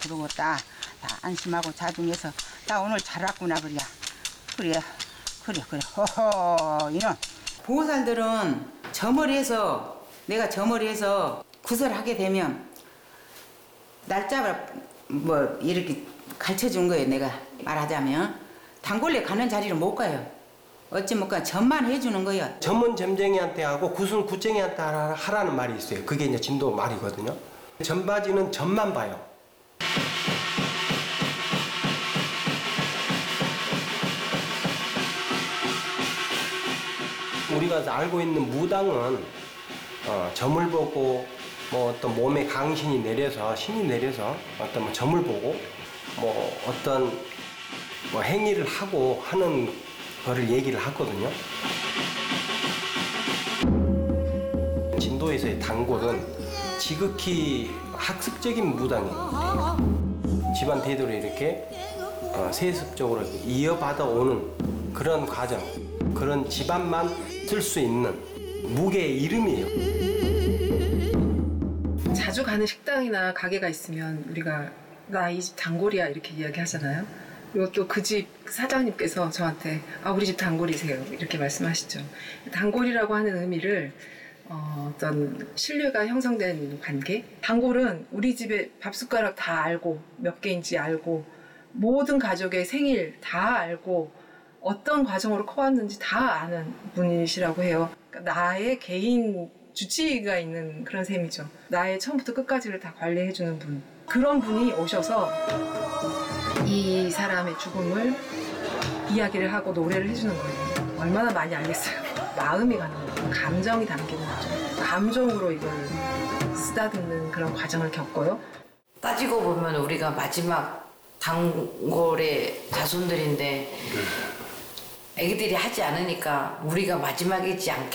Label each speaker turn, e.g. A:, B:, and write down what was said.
A: 그러고 다 안심하고 자중해서 나 오늘 잘 왔구나 그래 허허 이놈. 보살들은 내가 저 머리에서 구설하게 되면 날짜를 뭐 이렇게 가르쳐 준 거예요. 내가 말하자면 단골레 가는 자리를 못 가요. 어찌 못 가, 점만 해주는 거예요.
B: 점은 점쟁이한테 하고 굿은 굿쟁이한테 하라는 말이 있어요. 그게 이제 진도 말이거든요. 점바지는 점만 봐요. 우리가 알고 있는 무당은 점을 보고 뭐 어떤 몸에 강신이 내려서 신이 내려서 어떤 뭐 점을 보고 뭐 어떤 뭐 행위를 하고 하는 거를 얘기를 하거든요. 진도에서의 단골은 지극히 학습적인 무당이에요. 집안 대대로 이렇게 세습적으로 이어받아 오는 그런 과정, 그런 집안만 쓸 수 있는 무게의 이름이에요.
C: 자주 가는 식당이나 가게가 있으면 우리가 나 이 집 단골이야 이렇게 이야기하잖아요. 그리고 또 그 집 사장님께서 저한테 우리 집 단골이세요 이렇게 말씀하시죠. 단골이라고 하는 의미를 어떤 신뢰가 형성된 관계. 단골은 우리 집에 밥숟가락 다 알고 몇 개인지 알고 모든 가족의 생일 다 알고 어떤 과정으로 커왔는지 다 아는 분이시라고 해요. 그러니까 나의 개인 주치의가 있는 그런 셈이죠. 나의 처음부터 끝까지를 다 관리해주는 분. 그런 분이 오셔서 이 사람의 죽음을 이야기를 하고 노래를 해주는 거예요. 얼마나 많이 알겠어요. 마음이 가는 거예요. 감정이 담기는 거죠. 감정으로 이걸 쓰다듬는 그런 과정을 겪어요.
D: 따지고 보면 우리가 마지막 단골의 자손들인데 애기들이 하지 않으니까 우리가 마지막이지